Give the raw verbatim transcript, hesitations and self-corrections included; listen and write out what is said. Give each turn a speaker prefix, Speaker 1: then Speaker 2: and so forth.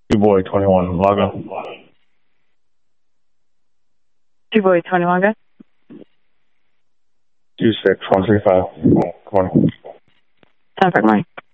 Speaker 1: Two boy twenty-one, log on.
Speaker 2: Two boy twenty-one, go.
Speaker 1: Two six one three five. Good morning.
Speaker 2: Ten for good morning.